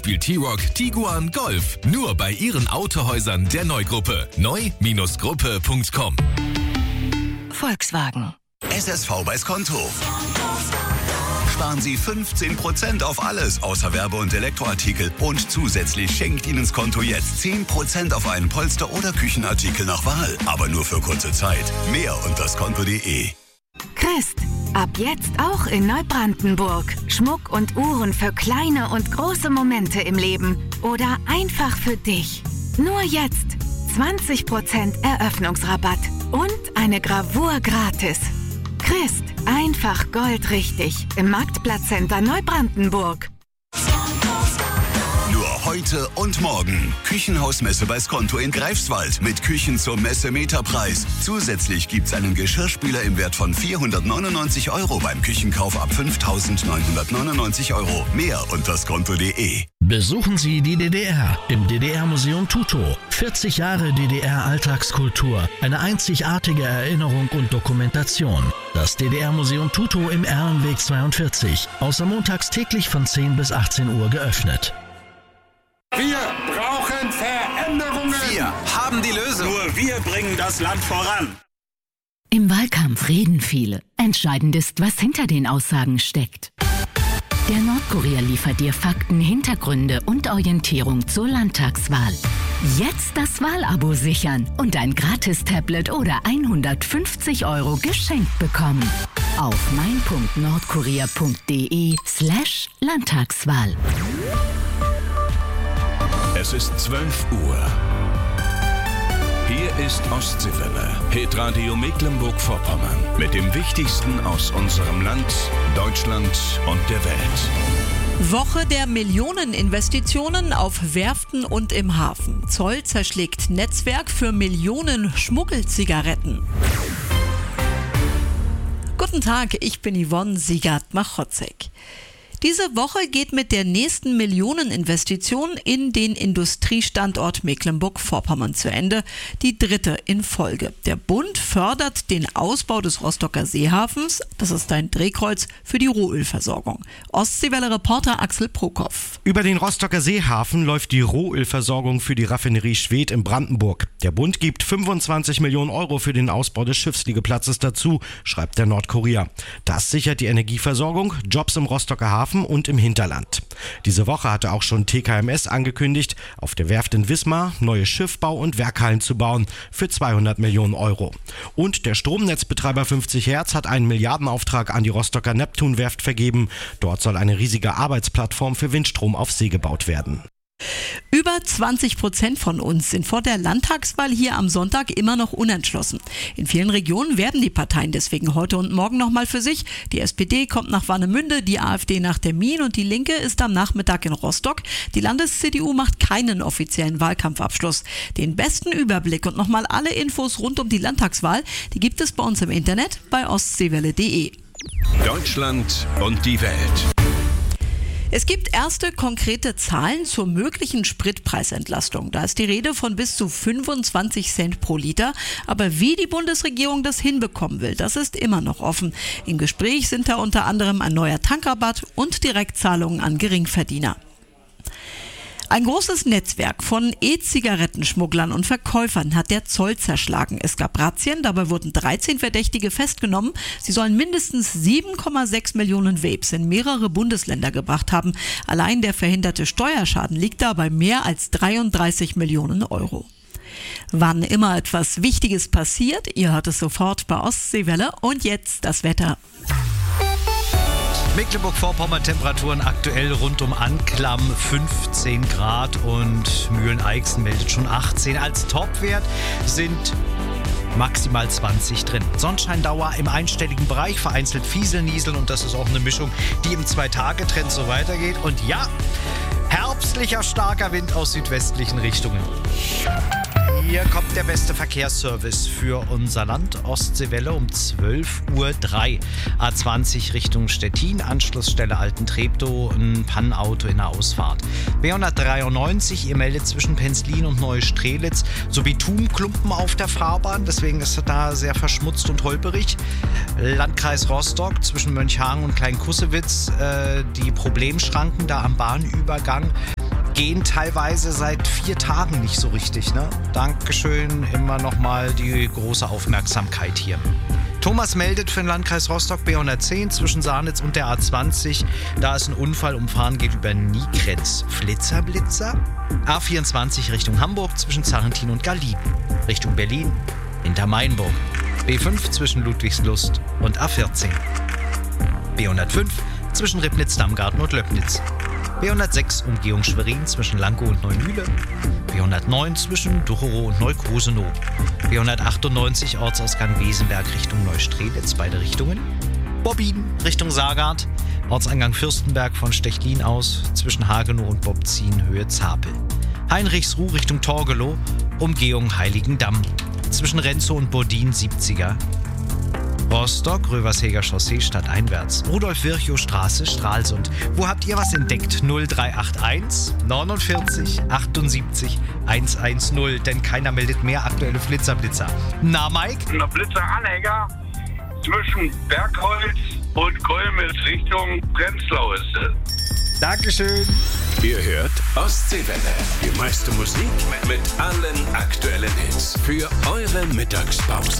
Spielt T-Roc Tiguan Golf. Nur bei Ihren Autohäusern der Neugruppe. Neu-Gruppe.com. Volkswagen. SSV bei Skonto. Sparen Sie 15% auf alles außer Werbe- und Elektroartikel. Und zusätzlich schenkt Ihnen Skonto jetzt 10% auf einen Polster- oder Küchenartikel nach Wahl. Aber nur für kurze Zeit. Mehr unter skonto.de. Christ, ab jetzt auch in Neubrandenburg. Schmuck und Uhren für kleine und große Momente im Leben. Oder einfach für dich. Nur jetzt 20% Eröffnungsrabatt. Und eine Gravur gratis. Christ, einfach goldrichtig. Im Marktplatzcenter Neubrandenburg. Nur heute und morgen. Küchenhausmesse bei Skonto in Greifswald mit Küchen zum Messemeterpreis. Zusätzlich gibt's einen Geschirrspüler im Wert von 499 € beim Küchenkauf ab 5.999 €. Mehr unter skonto.de. Besuchen Sie die DDR im DDR-Museum Tutow. 40 Jahre DDR-Alltagskultur, eine einzigartige Erinnerung und Dokumentation. Das DDR-Museum Tutow im Erlenweg 42, außer montags täglich von 10 bis 18 Uhr geöffnet. Wir brauchen Veränderungen. Wir haben die Lösung. Nur wir bringen das Land voran. Im Wahlkampf reden viele. Entscheidend ist, was hinter den Aussagen steckt. Der Nordkurier liefert dir Fakten, Hintergründe und Orientierung zur Landtagswahl. Jetzt das Wahlabo sichern und ein Gratis-Tablet oder 150 € geschenkt bekommen. Auf mein.nordkurier.de/Landtagswahl. Es ist 12 Uhr. Hier ist Ostseewelle, Hitradio Mecklenburg-Vorpommern. Mit dem Wichtigsten aus unserem Land, Deutschland und der Welt. Woche der Millioneninvestitionen auf Werften und im Hafen. Zoll zerschlägt Netzwerk für Millionen Schmuggelzigaretten. Guten Tag, ich bin Yvonne Siegert-Machotzek. Diese Woche geht mit der nächsten Millioneninvestition in den Industriestandort Mecklenburg-Vorpommern zu Ende, die dritte in Folge. Der Bund fördert den Ausbau des Rostocker Seehafens, das ist ein Drehkreuz für die Rohölversorgung. Ostseewelle-Reporter Axel Prokop. Über den Rostocker Seehafen läuft die Rohölversorgung für die Raffinerie Schwedt in Brandenburg. Der Bund gibt 25 Millionen € für den Ausbau des Schiffsliegeplatzes dazu, schreibt der Nordkurier. Das sichert die Energieversorgung, Jobs im Rostocker Hafen und im Hinterland. Diese Woche hatte auch schon TKMS angekündigt, auf der Werft in Wismar neue Schiffbau- und Werkhallen zu bauen für 200 Millionen €. Und der Stromnetzbetreiber 50 Hertz hat einen Milliardenauftrag an die Rostocker Neptunwerft vergeben. Dort soll eine riesige Arbeitsplattform für Windstrom auf See gebaut werden. Über 20% von uns sind vor der Landtagswahl hier am Sonntag immer noch unentschlossen. In vielen Regionen werden die Parteien deswegen heute und morgen nochmal für sich. Die SPD kommt nach Warnemünde, die AfD nach Termin und die Linke ist am Nachmittag in Rostock. Die Landes-CDU macht keinen offiziellen Wahlkampfabschluss. Den besten Überblick und nochmal alle Infos rund um die Landtagswahl, die gibt es bei uns im Internet bei ostseewelle.de. Deutschland und die Welt. Es gibt erste konkrete Zahlen zur möglichen Spritpreisentlastung. Da ist die Rede von bis zu 25 Cent pro Liter. Aber wie die Bundesregierung das hinbekommen will, das ist immer noch offen. Im Gespräch sind da unter anderem ein neuer Tankrabatt und Direktzahlungen an Geringverdiener. Ein großes Netzwerk von E-Zigarettenschmugglern und Verkäufern hat der Zoll zerschlagen. Es gab Razzien, dabei wurden 13 Verdächtige festgenommen. Sie sollen mindestens 7,6 Millionen Vapes in mehrere Bundesländer gebracht haben. Allein der verhinderte Steuerschaden liegt da bei mehr als 33 Millionen €. Wann immer etwas Wichtiges passiert, ihr hört es sofort bei Ostseewelle. Und jetzt das Wetter. Mecklenburg-Vorpommern Temperaturen aktuell rund um Anklam 15 Grad und Mühlen-Eichsen meldet schon 18. Als Topwert sind maximal 20 drin. Sonnenscheindauer im einstelligen Bereich, vereinzelt Fiesel, Niesel und das ist auch eine Mischung, die im 2-Tage-Trend so weitergeht. Und ja, herbstlicher starker Wind aus südwestlichen Richtungen. Hier kommt der beste Verkehrsservice für unser Land. Ostseewelle um 12:03 Uhr. A20 Richtung Stettin, Anschlussstelle Altentreptow, ein Pannenauto in der Ausfahrt. B193, ihr meldet zwischen Penzlin und Neustrelitz sowie Bitumenklumpen auf der Fahrbahn. Deswegen ist es da sehr verschmutzt und holperig. Landkreis Rostock zwischen Mönchhagen und Kleinkussewitz, die Problemschranken da am Bahnübergang. gehen teilweise seit 4 Tagen nicht so richtig. Ne? Dankeschön, immer nochmal die große Aufmerksamkeit hier. Thomas meldet für den Landkreis Rostock B110 zwischen Sahnitz und der A20. Da ist ein Unfall, Umfahren geht über Niekretz. Blitzer? A24 Richtung Hamburg zwischen Zarrentin und Galien. Richtung Berlin hinter Mainburg. B5 zwischen Ludwigslust und A14. B105 zwischen Ribnitz-Damgarten und Löbnitz. B106 Umgehung Schwerin zwischen Lankow und Neumühle. B109 zwischen Ducherow und Neukrusenow. B198 Ortsausgang Wesenberg Richtung Neustrelitz, beide Richtungen. Bobbin Richtung Saargard. Ortseingang Fürstenberg von Stechlin aus zwischen Hagenow und Bobzien Höhe Zapel. Heinrichsruh Richtung Torgelow. Umgehung Heiligendamm. Zwischen Renzow und Burdin 70er. Rostock, Röversheger Chaussee stadteinwärts. Rudolf-Virchow-Straße, Stralsund. Wo habt ihr was entdeckt? 0381 49 78 110. Denn keiner meldet mehr aktuelle Blitzer. Na, Mike? Ein Blitzeranhänger zwischen Bergholz und Golmitz Richtung Prenzlau ist es. Dankeschön. Ihr hört Ostseewelle. Die meiste Musik mit allen aktuellen Hits für eure Mittagspause.